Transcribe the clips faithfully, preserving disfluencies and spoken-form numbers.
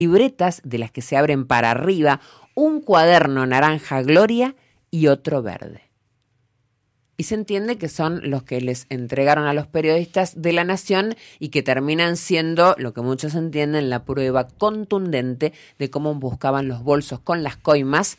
libretas de las que se abren para arriba, un cuaderno naranja Gloria y otro verde. Y se entiende que son los que les entregaron a los periodistas de La Nación y que terminan siendo, lo que muchos entienden, la prueba contundente de cómo buscaban los bolsos con las coimas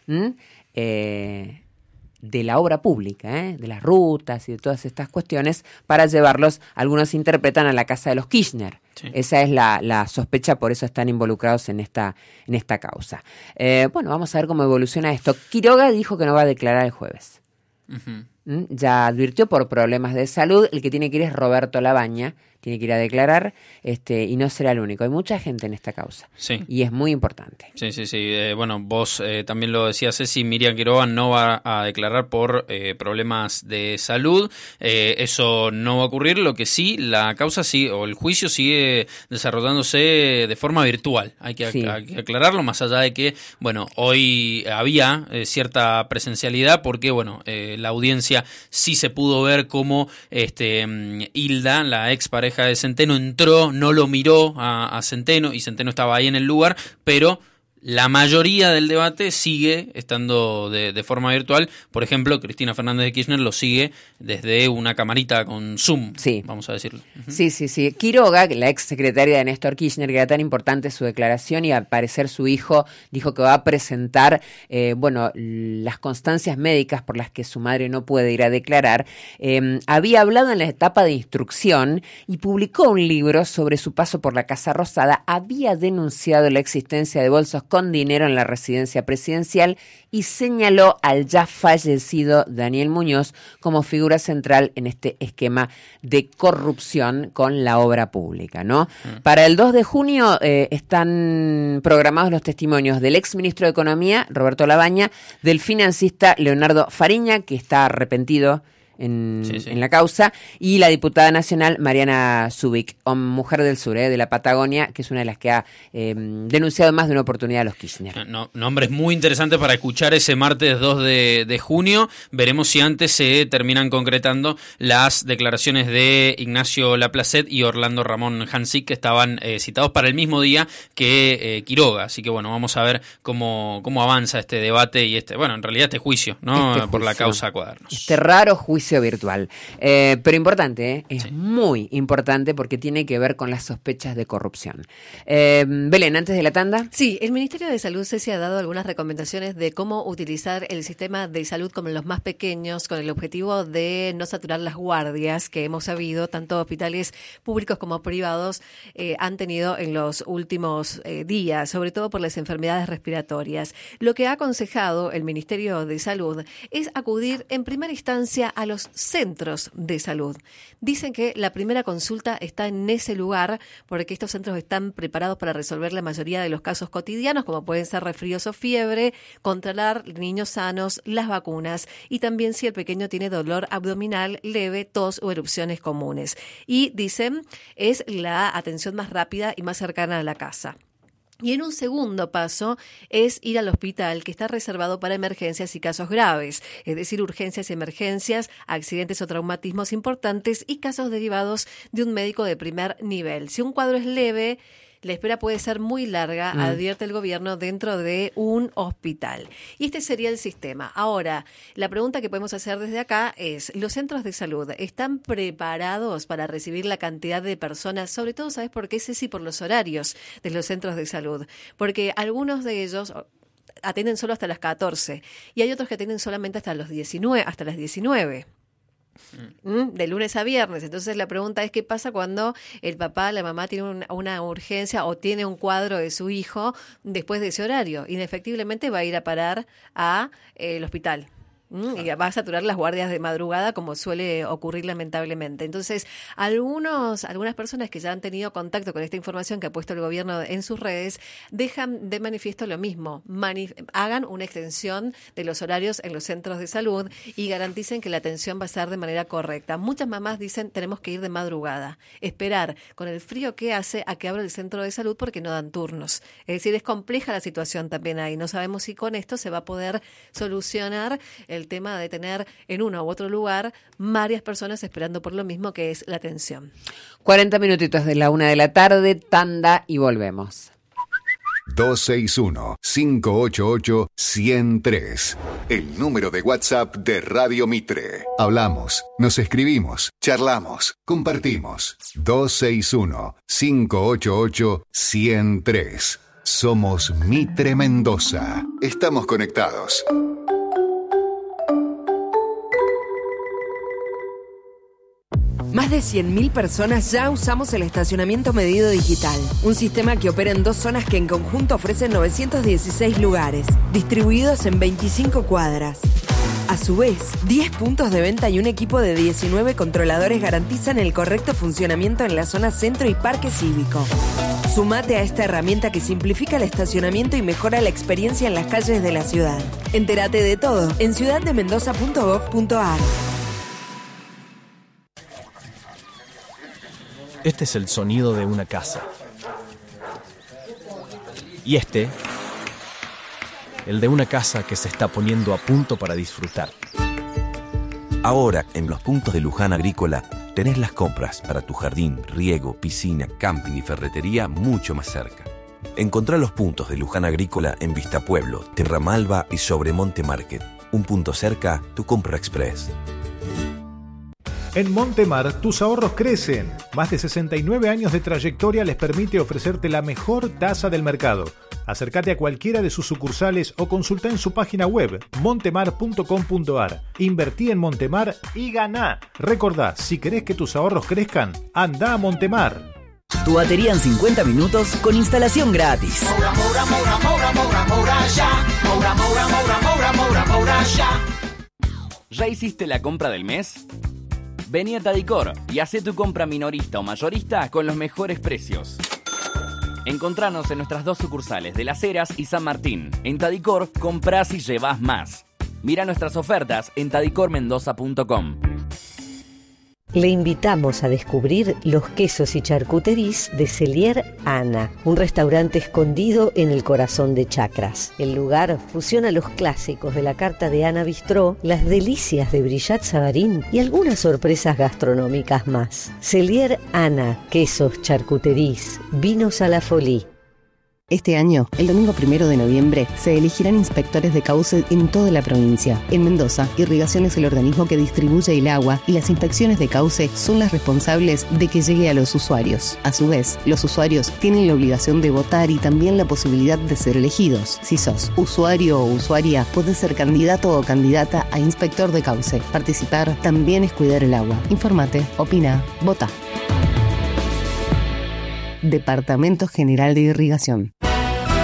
eh, de la obra pública, ¿eh? de las rutas y de todas estas cuestiones, para llevarlos, algunos interpretan, a la casa de los Kirchner. Sí. Esa es la, la sospecha, por eso están involucrados en esta, en esta causa. Eh, bueno, vamos a ver cómo evoluciona esto. Quiroga dijo que no va a declarar el jueves. Uh-huh. ¿Mm? Ya advirtió por problemas de salud. El que tiene que ir es Roberto Labaña, tiene que ir a declarar, este, y no será el único. Hay mucha gente en esta causa, sí. y es muy importante. Sí, sí, sí. Eh, bueno, vos eh, también lo decías, Ceci, Miriam Quiroga no va a declarar por eh, problemas de salud. Eh, eso no va a ocurrir. Lo que sí, la causa sí, o el juicio sigue desarrollándose de forma virtual. Hay que, sí. hay que aclararlo, más allá de que, bueno, hoy había eh, cierta presencialidad, porque, bueno, eh, la audiencia sí se pudo ver cómo este, Hilda, la ex pareja de Centeno, entró, no lo miró a, a Centeno y Centeno estaba ahí en el lugar, pero la mayoría del debate sigue estando de, de forma virtual. Por ejemplo, Cristina Fernández de Kirchner lo sigue desde una camarita con Zoom, sí. vamos a decirlo. Uh-huh. Sí, sí, sí. Quiroga, la ex secretaria de Néstor Kirchner, que era tan importante su declaración, y al parecer su hijo dijo que va a presentar, eh, bueno, las constancias médicas por las que su madre no puede ir a declarar. Eh, había hablado en la etapa de instrucción y publicó un libro sobre su paso por la Casa Rosada. Había denunciado la existencia de bolsos con dinero en la residencia presidencial y señaló al ya fallecido Daniel Muñoz como figura central en este esquema de corrupción con la obra pública, ¿no? Mm. Para el dos de junio eh, están programados los testimonios del ex ministro de Economía, Roberto Labaña, del financista Leonardo Fariña, que está arrepentido En, sí, sí. en la causa, y la diputada nacional Mariana Zubik, mujer del sur, eh, de la Patagonia, que es una de las que ha eh, denunciado más de una oportunidad a los Kirchner. No, nombres muy interesantes para escuchar ese martes dos de, de junio. Veremos si antes se terminan concretando las declaraciones de Ignacio Laplacet y Orlando Ramón Hansik, que estaban eh, citados para el mismo día que eh, Quiroga. Así que bueno, vamos a ver cómo, cómo avanza este debate y este, bueno, en realidad este juicio, ¿no? Este juicio, por la causa Cuadernos. Este raro juicio virtual, eh, pero importante, ¿eh? es sí. muy importante porque tiene que ver con las sospechas de corrupción. Eh, Belén, antes de la tanda. Sí, el Ministerio de Salud se ha dado algunas recomendaciones de cómo utilizar el sistema de salud como los más pequeños, con el objetivo de no saturar las guardias que hemos sabido, tanto hospitales públicos como privados eh, han tenido en los últimos eh, días, sobre todo por las enfermedades respiratorias. Lo que ha aconsejado el Ministerio de Salud es acudir en primera instancia a los centros de salud. Dicen que la primera consulta está en ese lugar porque estos centros están preparados para resolver la mayoría de los casos cotidianos, como pueden ser resfríos o fiebre, controlar niños sanos, las vacunas y también si el pequeño tiene dolor abdominal leve, tos o erupciones comunes. Y dicen, es la atención más rápida y más cercana a la casa. Y en un segundo paso es ir al hospital, que está reservado para emergencias y casos graves, es decir, urgencias y emergencias, accidentes o traumatismos importantes y casos derivados de un médico de primer nivel. Si un cuadro es leve, la espera puede ser muy larga, mm. advierte el gobierno, dentro de un hospital. Y este sería el sistema. Ahora, la pregunta que podemos hacer desde acá es, ¿los centros de salud están preparados para recibir la cantidad de personas? Sobre todo, ¿sabes por qué, Ceci? Por los horarios de los centros de salud. Porque algunos de ellos atienden solo hasta las catorce y hay otros que atienden solamente hasta los diecinueve, hasta las diecinueve. Mm. De lunes a viernes. Entonces la pregunta es, ¿qué pasa cuando el papá, la mamá tiene una, una urgencia o tiene un cuadro de su hijo después de ese horario? Inefectiblemente va a ir a parar a eh, el hospital. Mm, y va a saturar las guardias de madrugada, como suele ocurrir lamentablemente. Entonces, algunos, algunas personas que ya han tenido contacto con esta información que ha puesto el gobierno en sus redes, dejan de manifiesto lo mismo. Manif- hagan una extensión de los horarios en los centros de salud y garanticen que la atención va a ser de manera correcta. Muchas mamás dicen, tenemos que ir de madrugada, esperar con el frío que hace a que abra el centro de salud porque no dan turnos. Es decir, es compleja la situación también ahí. No sabemos si con esto se va a poder solucionar el el tema de tener en uno u otro lugar varias personas esperando por lo mismo, que es la atención. cuarenta minutitos de la una de la tarde, tanda y volvemos. dos seis uno, cinco ocho ocho, uno cero tres. El número de WhatsApp de Radio Mitre. Hablamos, nos escribimos, charlamos, compartimos. dos seis uno, cinco ocho ocho, uno cero tres. Somos Mitre Mendoza. Estamos conectados. Más de cien mil personas ya usamos el estacionamiento medido digital, un sistema que opera en dos zonas que en conjunto ofrecen novecientos dieciséis lugares, distribuidos en veinticinco cuadras. A su vez, diez puntos de venta y un equipo de diecinueve controladores garantizan el correcto funcionamiento en la zona centro y parque cívico. Sumate a esta herramienta que simplifica el estacionamiento y mejora la experiencia en las calles de la ciudad. Entérate de todo en ciudad de mendoza punto gov punto a r. Este es el sonido de una casa. Y este, el de una casa que se está poniendo a punto para disfrutar. Ahora, en los puntos de Luján Agrícola, tenés las compras para tu jardín, riego, piscina, camping y ferretería mucho más cerca. Encontrá los puntos de Luján Agrícola en Vista Pueblo, Terramalba y Sobremonte Market. Un punto cerca, tu compra express. En Montemar, tus ahorros crecen. Más de sesenta y nueve años de trayectoria les permite ofrecerte la mejor tasa del mercado. Acércate a cualquiera de sus sucursales o consulta en su página web montemar punto com punto a r. Invertí en Montemar y ganá. Recordá, si querés que tus ahorros crezcan, anda a Montemar. Tu batería en cincuenta minutos con instalación gratis. Moura, moura, moura, moura, moura, moura, ya. Moura, moura, moura, moura, moura, moura, ya. ¿Ya hiciste la compra del mes? Vení a Tadicor y hacé tu compra minorista o mayorista con los mejores precios. Encontranos en nuestras dos sucursales de Las Heras y San Martín. En Tadicor, comprás y llevás más. Mira nuestras ofertas en tadicor mendoza punto com. Le invitamos a descubrir los quesos y charcuteries de Cellier Ana, un restaurante escondido en el corazón de Chacras. El lugar fusiona los clásicos de la carta de Ana Bistró, las delicias de Brillat Savarín y algunas sorpresas gastronómicas más. Cellier Ana, quesos, charcuteries, vinos a la folie. Este año, el domingo primero de noviembre, se elegirán inspectores de cauce en toda la provincia. En Mendoza, Irrigación es el organismo que distribuye el agua y las inspecciones de cauce son las responsables de que llegue a los usuarios. A su vez, los usuarios tienen la obligación de votar y también la posibilidad de ser elegidos. Si sos usuario o usuaria, podés ser candidato o candidata a inspector de cauce. Participar también es cuidar el agua. Informate, opina, vota. Departamento General de Irrigación.